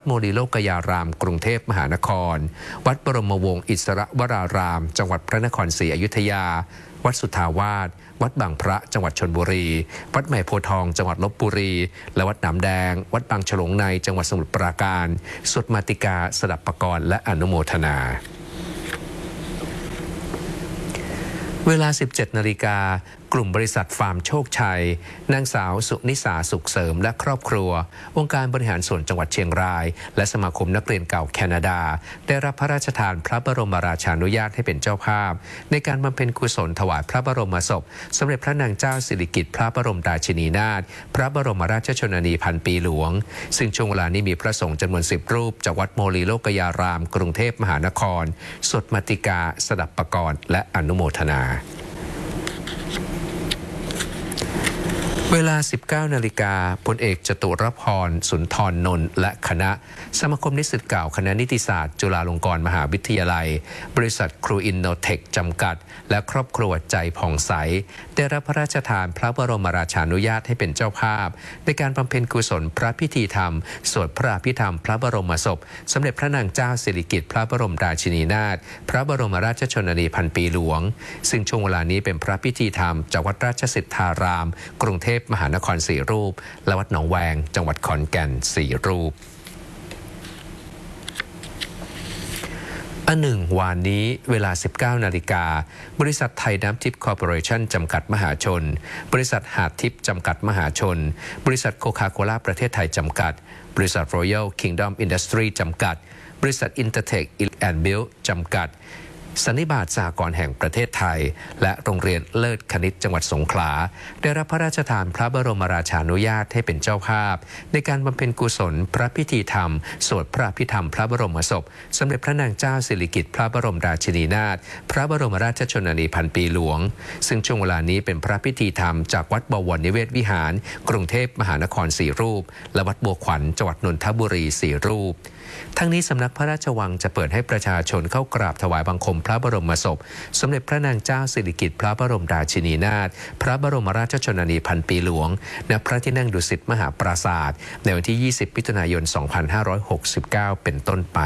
โมลีโลกยารามกรุงเทพมหานครวัดบรมวงศ์อิสระวรารามจังหวัดพระนครศรีอยุธยาวัดสุทธาวาสวัดบางพระจังหวัดชลบุรีวัดใหม่โพธิ์ทองจังหวัดลพบุรีและวัดหนามแดงวัดบางฉลงในจังหวัดสมุทรปราการสวดมาติกาสดับปกรณ์และอนุโมทนาเวลา 17 นาฬิกากลุ่มบริษัทฟาร์มโชคชัยนางสาวสุนิสาสุขเสริมและครอบครัวองค์การบริหารส่วนจังหวัดเชียงรายและสมาคมนักเรียนเก่าแคนาดาได้รับพระราชทานพระบรมราชานุญาตให้เป็นเจ้าภาพในการบำเพ็ญกุศลถวายพระบรมศพสมเด็จพระนางเจ้าสิริกิติ์พระบรมราชินีนาถพระบรมราชชนนีพันปีหลวงซึ่งช่วงเวลานี้มีพระสงฆ์จำนวน10 รูปจากวัดโมลีโลกยารามกรุงเทพมหานครสวดมาติกาสดับปกรณ์และอนุโมทนาเวลา 19 นาฬิกาพลเอกจตุรพรสุนทรนนท์และคณะสมาคมนิสิตเก่าคณะนิติศาสตร์จุฬาลงกรณ์มหาวิทยาลัยบริษัทครูอินโนเทคจำกัดและครอบครัวใจผ่องใสได้รับพระราชทานพระบรมราชานุญาตให้เป็นเจ้าภาพในการบำเพ็ญกุศลพระพิธีธรรมสวดพระอภิธรรมพระบรมศพสมเด็จพระนางเจ้าสิริกิติ์พระบรมราชินีนาถพระบรมราชชนนีพันปีหลวงซึ่งช่วงเวลานี้เป็นพระพิธีธรรมจากวัดราชสิทธารามกรุงเทพมหานคร4 รูปและวัดหนองแวงจังหวัดขอนแก่น4 รูปวานนี้เวลา 19 นาฬิกาบริษัทไทยน้ำทิพย์คอร์ปอเรชั่นจำกัดมหาชนบริษัทหาดทิพย์จำกัดมหาชนบริษัทโคคาโคล่าประเทศไทยจำกัดบริษัท Royal Kingdom Industry จำกัดบริษัท Intertech and Build จำกัดสันนิบาตสหกรณ์แห่งประเทศไทยและโรงเรียนเลิศคณิตจังหวัดสงขลาได้รับพระราชทานพระบรมราชานุญาตให้เป็นเจ้าภาพในการบำเพ็ญกุศลพระพิธีธรรมสวดพระอภิธรรมพระบรมศพสมเด็จพระนางเจ้าสิริกิติ์พระบรมราชินีนาถพระบรมราชชนนีพันปีหลวงซึ่งช่วงเวลานี้เป็นพระพิธีธรรมจากวัดบวรนิเวศวิหารกรุงเทพมหานคร4 รูปและวัดบัวขวัญจังหวัดนนทบุรี4 รูปทั้งนี้สำนักพระราชวังจะเปิดให้ประชาชนเข้ากราบถวายบังคมพระบรมศพสมเด็จพระนางเจ้าสิริกิติ์พระบรมราชินีนาถพระบรมราชชนนีพันปีหลวงณพระที่นั่งดุสิตมหาปราสาทในวันที่ 20 มิถุนายน 2569 เป็นต้นไป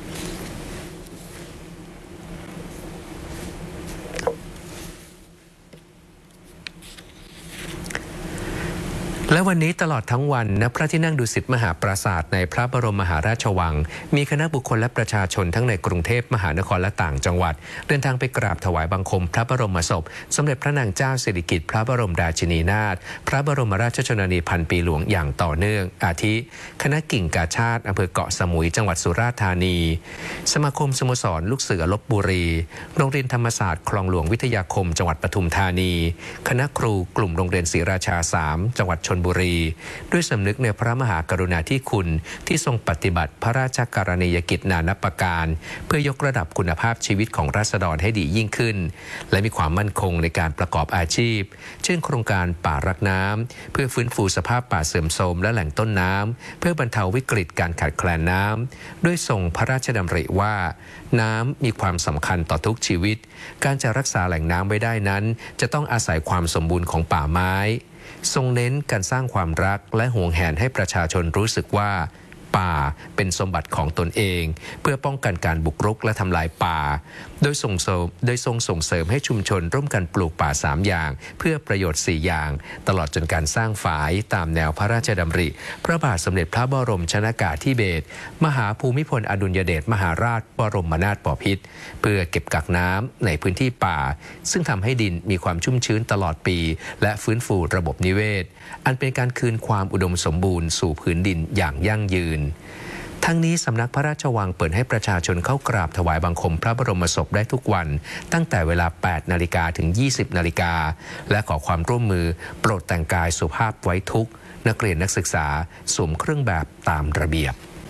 และวันนี้ตลอดทั้งวันณพระที่นั่งดุสิตมหาปราสาทในพระบรมมหาราชวังมีคณะบุคคลและประชาชนทั้งในกรุงเทพมหานครและต่างจังหวัดเดินทางไปกราบถวายบังคมพระบรมศพสมเด็จพระนางเจ้าสิริกิติ์พระบรมราชินีนาถพระบรมราชชนนีพันปีหลวงอย่างต่อเนื่องอาทิคณะกิ่งกาชาติอำเภอเกาะสมุยจังหวัดสุราษฎร์ธานีสมาคมสโมสรลูกเสือลพบุรีโรงเรียนธรรมศาสตร์คลองหลวงวิทยาคมจังหวัดปทุมธานีคณะครูกลุ่มโรงเรียนศรีราชา3จังหวัดชลบุรีด้วยสำนึกในพระมหากรุณาธิคุณที่ทรงปฏิบัติพระราชกรณียกิจนานับประการเพื่อยกระดับคุณภาพชีวิตของราษฎรให้ดียิ่งขึ้นและมีความมั่นคงในการประกอบอาชีพเช่นโครงการป่ารักน้ำเพื่อฟื้นฟูสภาพป่าเสื่อมโทรมและแหล่งต้นน้ำเพื่อบรรเทาวิกฤตการขาดแคลนน้ำด้วยทรงพระราชดำริว่าน้ำมีความสำคัญต่อทุกชีวิตการจะรักษาแหล่งน้ำไว้ได้นั้นจะต้องอาศัยความสมบูรณ์ของป่าไม้ทรงเน้นการสร้างความรักและห่วงแหนให้ประชาชนรู้สึกว่าป่าเป็นสมบัติของตนเองเพื่อป้องกันการบุกรุกและทำลายป่าโดยทรงส่งเสริมให้ชุมชนร่วมกันปลูกป่า3 อย่างเพื่อประโยชน์4 อย่างตลอดจนการสร้างฝายตามแนวพระราชดำริพระบาทสมเด็จพระบรมชนกาธิเบศรมหาภูมิพลอดุลยเดชมหาราชบรมนาถบพิตรเพื่อเก็บกักน้ำในพื้นที่ป่าซึ่งทำให้ดินมีความชุ่มชื้นตลอดปีและฟื้นฟูระบบนิเวศอันเป็นการคืนความอุดมสมบูรณ์สู่พื้นดินอย่างยั่งยืนทั้งนี้สำนักพระราชวังเปิดให้ประชาชนเข้ากราบถวายบังคมพระบรมศพได้ทุกวันตั้งแต่เวลา 8 นาฬิกาถึง 20 นาฬิกาและขอความร่วมมือโปรดแต่งกายสุภาพไว้ทุกนักเรียนนักศึกษาสวมเครื่องแบบตามระเบียบ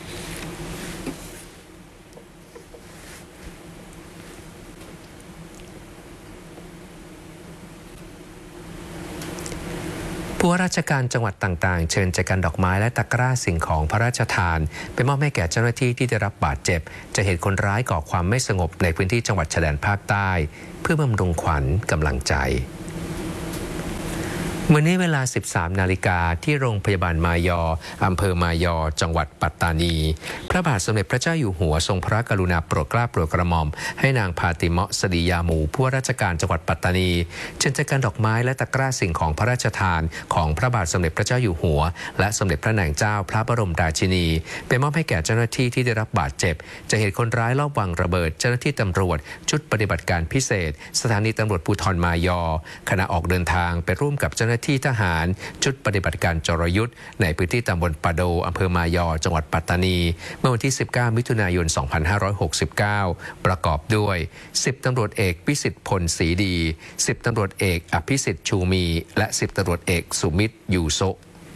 ผู้ว่าราชการจังหวัดต่างๆเชิญแจกันดอกไม้และตะกร้าสิ่งของพระราชทานไปมอบให้แก่เจ้าหน้าที่ที่ได้รับบาดเจ็บจากเหตุคนร้ายก่อความไม่สงบในพื้นที่จังหวัดชายแดนภาคใต้เพื่อบำรุงขวัญกำลังใจวันนี้เวลา 13 นาฬิกาที่โรงพยาบาลมายออำเภอมายอจังหวัดปัตตานีพระบาทสมเด็จพระเจ้าอยู่หัวทรงพระกรุณาโปรดเกล้าโปรดกระหม่อมให้นางพาติเมาะสดียามูผู้ว่าราชการจังหวัดปัตตานีเชิญจัดการดอกไม้และตะกร้าสิ่งของพระราชทานของพระบาทสมเด็จพระเจ้าอยู่หัวและสมเด็จพระนางเจ้าพระบรมราชินีไปมอบให้แก่เจ้าหน้าที่ที่ได้รับบาดเจ็บจากเหตุคนร้ายลอบวางระเบิดเจ้าหน้าที่ตำรวจชุดปฏิบัติการพิเศษสถานีตำรวจภูธรมายอขณะออกเดินทางไปร่วมกับเจ้าหน้าที่ทหารชุดปฏิบัติการจรยุทธ์ในพื้นที่ตำบลปะโดอำเภอมายอจังหวัดปัตตานีเมื่อวันที่ 19 มิถุนายน 2569 ประกอบด้วย 10 ตำรวจเอกพิสิทธิ์พลศรีดี 10 ตำรวจเอกอภิสิทธิ์ชูมีและ 10 ตำรวจเอกสุมิตรยูโซ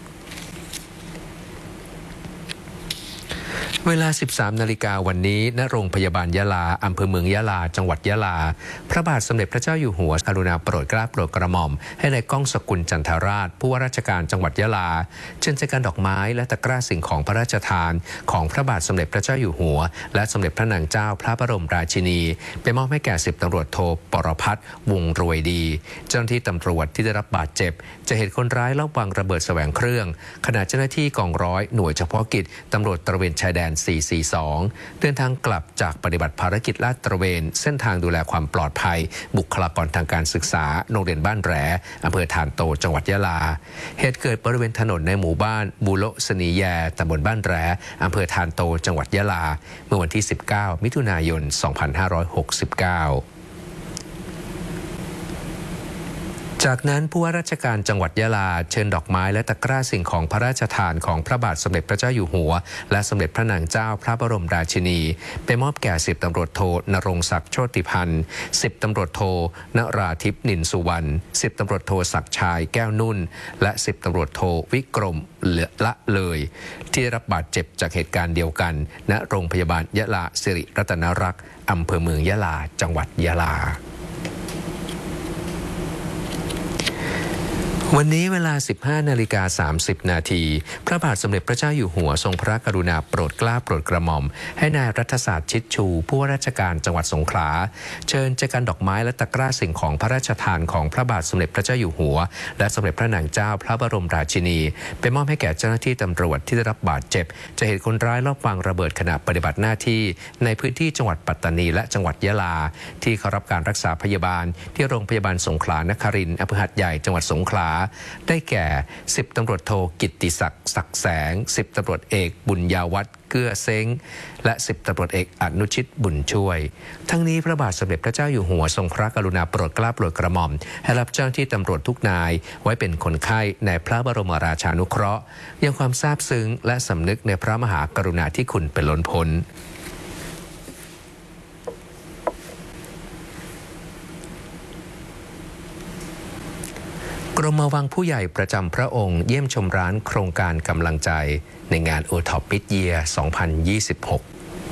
เวลา 13 นาฬิกาวันนี้ณโรงพยาบาลยะลาอำเภอเมืองยะลาจังหวัดยะลาพระบาทสมเด็จพระเจ้าอยู่หัวกรุณาโปรดเกล้าโปรดกระหม่อมให้นายก้องสกุลจันทราชผู้ว่าราชการจังหวัดยะลาเชิญจัดการดอกไม้และตะกร้าสิ่งของพระราชทานของพระบาทสมเด็จพระเจ้าอยู่หัวและสมเด็จพระนางเจ้าพระบรมราชินีไปมอบให้แก่ 10 ตำรวจโทปรพัฒน์วงรวยดีเจ้าหน้าที่ตำรวจที่ได้รับบาดเจ็บจะเหตุคนร้ายลอบวางระเบิดแสวงเครื่องขณะเจ้าหน้าที่กองร้อยหน่วยเฉพาะกิจตำรวจตระเวนชายแดน 442 เดินทางกลับจากปฏิบัติภารกิจลาดตระเวนเส้นทางดูแลความปลอดภัยบุคลากรทางการศึกษาโรงเรียนบ้านแหลอำเภอถ่านโตจังหวัดยะลาเหตุเกิดบริเวณถนนในหมู่บ้านบูโลสนีแยตำบลบ้านแหลอำเภอถ่านโตจังหวัดยะลาเมื่อวันที่ 19 มิถุนายน 2569จากนั้นผู้ว่าราชการจังหวัดยะลาเชิญดอกไม้และตะกร้าสิ่งของพระราชทานของพระบาทสมเด็จพระเจ้าอยู่หัวและสมเด็จพระนางเจ้าพระบรมราชินีไปมอบแก่ 10 ตำรวจโทณรงค์ศักดิ์โชติพันธ์ 10 ตำรวจโทนราทิพย์นินสุวรรณ 10 ตำรวจโทศักดิ์ชายแก้วนุ่นและ 10 ตำรวจโทวิกรมละเลยที่ได้รับบาดเจ็บจากเหตุการณ์เดียวกันณโรงพยาบาลยะลาสิริรัตนรักษ์อำเภอเมืองยะลาจังหวัดยะลาวันนี้เวลา 15:30 นาทีพระบาทสมเด็จพระเจ้าอยู่หัวทรงพระกรุณาโปรดเกล้าโปรดกระหม่อมให้นายรัฐศาสตร์ชิดชูผู้ว่าราชการจังหวัดสงขลาเชิญจัดการดอกไม้และตะกร้าสิ่งของพระราชทานของพระบาทสมเด็จพระเจ้าอยู่หัวและสมเด็จพระนางเจ้าพระบรมราชินีไปมอบให้แก่เจ้าหน้าที่ตำรวจที่ได้รับบาดเจ็บจากเหตุคนร้ายลอบวางระเบิดขณะปฏิบัติหน้าที่ในพื้นที่จังหวัดปัตตานีและจังหวัดยะลาที่เข้ารับการรักษาพยาบาลที่โรงพยาบาลสงขลานครินทร์อำเภอหาดใหญ่จังหวัดสงขลาได้แก่ 10 ตำรวจโทกิตติศักดิ์ศักดิ์แสง 10 ตำรวจเอกบุญยาวัฒน์เกื้อเซ้งและ 10 ตำรวจเอกอนุชิตบุญช่วยทั้งนี้พระบาทสมเด็จพระเจ้าอยู่หัวทรงพระกรุณาโปรดเกล้าโปรดกระหม่อมให้รับเจ้าหน้าที่ตำรวจทุกนายไว้เป็นคนไข้ในพระบรมราชานุเคราะห์ยังความซาบซึ้งและสำนึกในพระมหากรุณาธิคุณเป็นล้นพ้นกรมวังผู้ใหญ่ประจำพระองค์เยี่ยมชมร้านโครงการกำลังใจในงาน OTOP Mid-Year 2026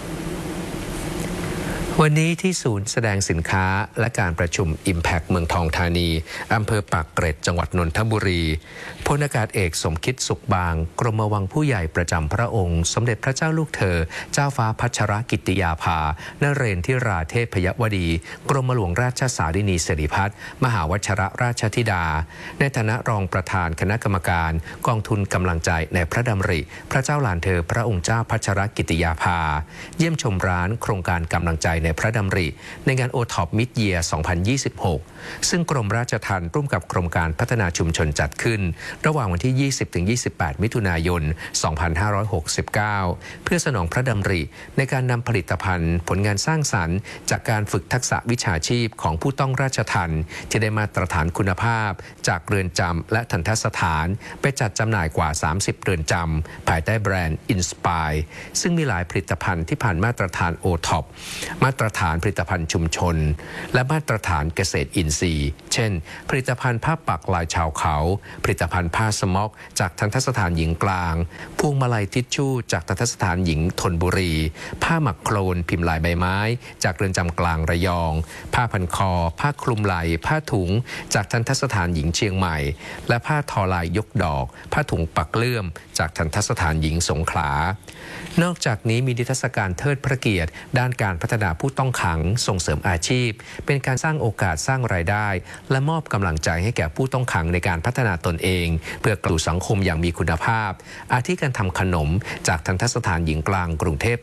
วันนี้ที่ศูนย์แสดงสินค้าและการประชุม Impact เมืองทองธานีอำเภอปากเกร็ดจังหวัดนนทบุรีพลอากาศเอกสมคิดสุขบางกรมวังผู้ใหญ่ประจำพระองค์สมเด็จพระเจ้าลูกเธอเจ้าฟ้าพัชรกิติยาภานเรนทิราเทพยวดีกรมหลวงราชสารินีสิริพัฒน์มหาวชรราชธิดาในฐานะรองประธานคณะกรรมการกองทุนกำลังใจในพระดำริพระเจ้าหลานเธอพระองค์เจ้าพัชรกิติยาภาเยี่ยมชมร้านโครงการกำลังใจในพระดำริในงาน OTOP Mid-Year 2026 ซึ่งกรมราชทัณฑ์ร่วมกับโครงการพัฒนาชุมชนจัดขึ้นระหว่างวันที่ 20-28 มิถุนายน 2569 เพื่อสนองพระดำริในการนำผลิตภัณฑ์ผลงานสร้างสรรค์จากการฝึกทักษะวิชาชีพของผู้ต้องราชทัณฑ์ที่ได้มาตรฐานคุณภาพจากเรือนจำและทัณฑสถานไปจัดจำหน่ายกว่า 30 เรือนจำภายใต้แบรนด์ Inspire ซึ่งมีหลายผลิตภัณฑ์ที่ผ่านมาตรฐาน OTOP มาตรฐานผลิตภัณฑ์ชุมชนและมาตรฐานเกษตรอินทรีย์เช่นผลิตภัณฑ์ผ้าปักลายชาวเขาผลิตภัณฑ์ผ้าสม็อกจากทัณฑสถานหญิงกลางพวงมาลัยทิชชู่จากทัณฑสถานหญิงธนบุรีผ้าหมักโคลนพิมพ์ลายใบไม้จากเรือนจำกลางระยองผ้าพันคอผ้าคลุมไหล่ผ้าถุงจากทัณฑสถานหญิงเชียงใหม่และผ้าทอลายยกดอกผ้าถุงปักเลื่อมจากทัณฑสถานหญิงสงขลานอกจากนี้มีนิทรรศการเทิดพระเกียรติด้านการพัฒนาผู้ต้องขังส่งเสริมอาชีพเป็นการสร้างโอกาสสร้างรายได้และมอบกำลังใจให้แก่ผู้ต้องขังในการพัฒนาตนเองเพื่อกลุ่มสังคมอย่างมีคุณภาพอาทิการทำขนมจากทัณฑสถานหญิงกลางกรุงเทพ